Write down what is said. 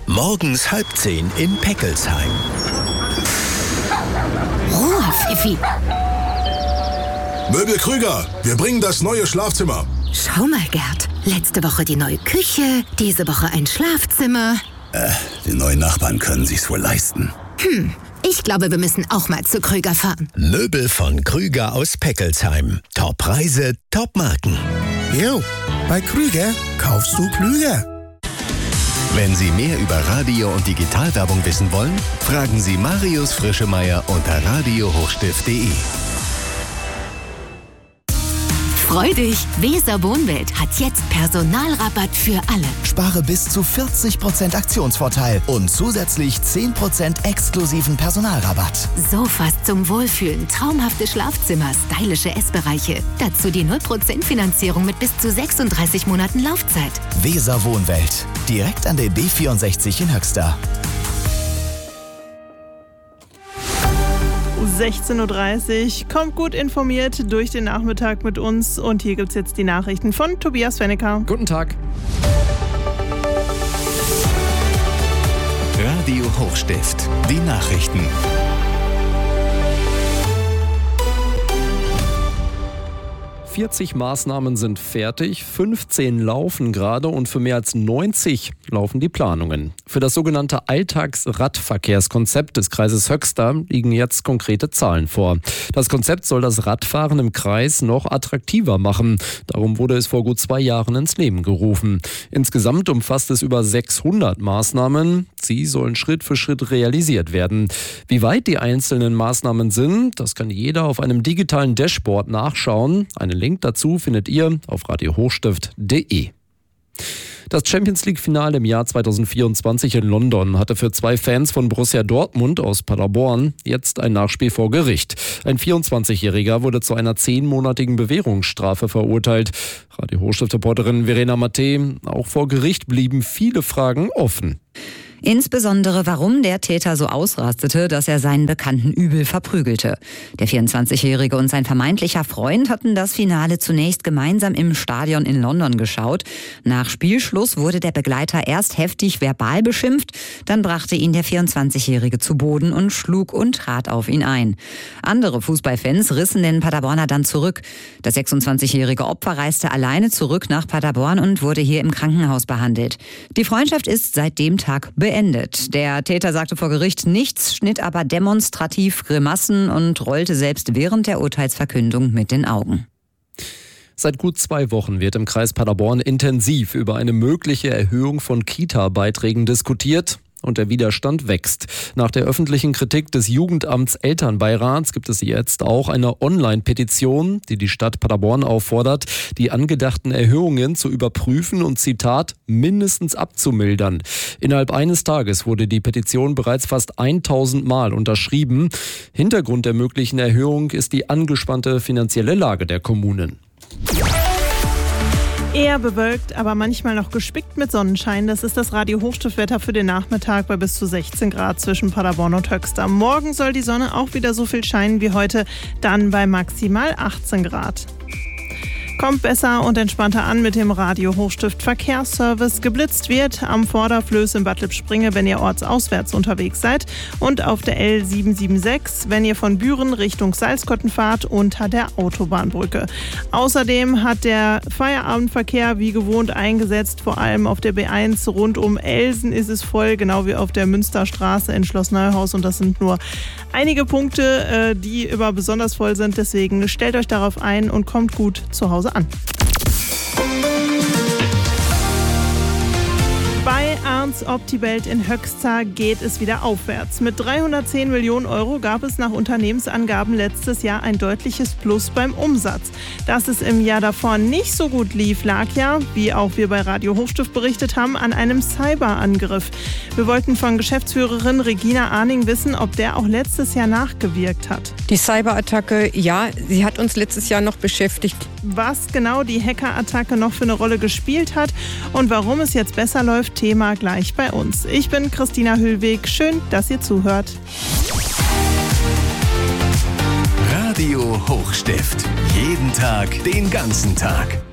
Morgens 9:30 in Peckelsheim. Ruhe, Pfiffi. Möbel Krüger, wir bringen das neue Schlafzimmer. Schau mal, Gerd. Letzte Woche die neue Küche, diese Woche ein Schlafzimmer. Die neuen Nachbarn können sich's wohl leisten. Ich glaube, wir müssen auch mal zu Krüger fahren. Möbel von Krüger aus Peckelsheim. Top-Preise, Top-Marken. Jo, bei Krüger kaufst du klüger. Wenn Sie mehr über Radio- und Digitalwerbung wissen wollen, fragen Sie Marius Frischemeier unter radiohochstift.de. Freu dich, Weser Wohnwelt hat jetzt Personalrabatt für alle. Spare bis zu 40% Aktionsvorteil und zusätzlich 10% exklusiven Personalrabatt. Sofas zum Wohlfühlen, traumhafte Schlafzimmer, stylische Essbereiche. Dazu die 0% Finanzierung mit bis zu 36 Monaten Laufzeit. Weser Wohnwelt. Direkt an der B64 in Höxter. 16:30 Uhr. Kommt gut informiert durch den Nachmittag mit uns. Und hier gibt es jetzt die Nachrichten von Tobias Fennecker. Guten Tag. Radio Hochstift. Die Nachrichten. ...40 Maßnahmen sind fertig, 15 laufen gerade und für mehr als 90 laufen die Planungen. Für das sogenannte Alltagsradverkehrskonzept des Kreises Höxter liegen jetzt konkrete Zahlen vor. Das Konzept soll das Radfahren im Kreis noch attraktiver machen. Darum wurde es vor gut 2 Jahren ins Leben gerufen. Insgesamt umfasst es über 600 Maßnahmen. Sie sollen Schritt für Schritt realisiert werden. Wie weit die einzelnen Maßnahmen sind, das kann jeder auf einem digitalen Dashboard nachschauen. Einen Link dazu findet ihr auf radiohochstift.de. Das Champions-League-Finale im Jahr 2024 in London hatte für 2 Fans von Borussia Dortmund aus Paderborn jetzt ein Nachspiel vor Gericht. Ein 24-Jähriger wurde zu einer 10-monatigen Bewährungsstrafe verurteilt. Radio Hochstift-Reporterin Verena Matte: Auch vor Gericht blieben viele Fragen offen. Insbesondere, warum der Täter so ausrastete, dass er seinen Bekannten übel verprügelte. Der 24-Jährige und sein vermeintlicher Freund hatten das Finale zunächst gemeinsam im Stadion in London geschaut. Nach Spielschluss wurde der Begleiter erst heftig verbal beschimpft, dann brachte ihn der 24-Jährige zu Boden und schlug und trat auf ihn ein. Andere Fußballfans rissen den Paderborner dann zurück. Das 26-jährige Opfer reiste alleine zurück nach Paderborn und wurde hier im Krankenhaus behandelt. Die Freundschaft ist seit dem Tag beendet. Der Täter sagte vor Gericht nichts, schnitt aber demonstrativ Grimassen und rollte selbst während der Urteilsverkündung mit den Augen. Seit gut 2 Wochen wird im Kreis Paderborn intensiv über eine mögliche Erhöhung von Kita-Beiträgen diskutiert. Und der Widerstand wächst. Nach der öffentlichen Kritik des Jugendamts Elternbeirats gibt es jetzt auch eine Online-Petition, die die Stadt Paderborn auffordert, die angedachten Erhöhungen zu überprüfen und, Zitat, mindestens abzumildern. Innerhalb eines Tages wurde die Petition bereits fast 1000 Mal unterschrieben. Hintergrund der möglichen Erhöhung ist die angespannte finanzielle Lage der Kommunen. Eher bewölkt, aber manchmal noch gespickt mit Sonnenschein. Das ist das Radio-Hochstift-Wetter für den Nachmittag bei bis zu 16 Grad zwischen Paderborn und Höxter. Morgen soll die Sonne auch wieder so viel scheinen wie heute, dann bei maximal 18 Grad. Kommt besser und entspannter an mit dem Radio-Hochstift-Verkehrsservice. Geblitzt wird am Vorderflöß in Bad Lippspringe, wenn ihr ortsauswärts unterwegs seid. Und auf der L776, wenn ihr von Büren Richtung Salzkotten fahrt, unter der Autobahnbrücke. Außerdem hat der Feierabendverkehr wie gewohnt eingesetzt. Vor allem auf der B1 rund um Elsen ist es voll, genau wie auf der Münsterstraße in Schloss Neuhaus. Und das sind nur einige Punkte, die immer besonders voll sind. Deswegen stellt euch darauf ein und kommt gut zu Hause an. Bei Arndts Optibelt in Höxter geht es wieder aufwärts. Mit 310 Millionen Euro gab es nach Unternehmensangaben letztes Jahr ein deutliches Plus beim Umsatz. Dass es im Jahr davor nicht so gut lief, lag ja, wie auch wir bei Radio Hochstift berichtet haben, an einem Cyberangriff. Wir wollten von Geschäftsführerin Regina Arning wissen, ob der auch letztes Jahr nachgewirkt hat. Die Cyberattacke, ja, sie hat uns letztes Jahr noch beschäftigt. Was genau die Hackerattacke noch für eine Rolle gespielt hat und warum es jetzt besser läuft, Thema gleich bei uns. Ich bin Christina Hüllweg. Schön, dass ihr zuhört. Radio Hochstift. Jeden Tag, den ganzen Tag.